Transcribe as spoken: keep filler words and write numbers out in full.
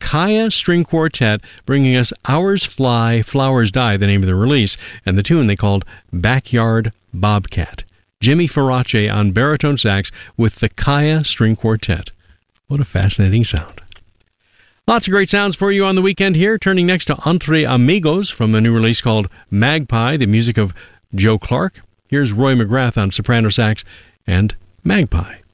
Kaya String Quartet, bringing us Hours Fly, Flowers Die, the name of the release, and the tune they called Backyard Bobcat. Jimmy Farace on baritone sax with the Kaya String Quartet. What a fascinating sound. Lots of great sounds for you on the weekend here. Turning next to Entre Amigos from a new release called Magpie, the music of Joe Clark. Here's Roy McGrath on soprano sax and Magpie.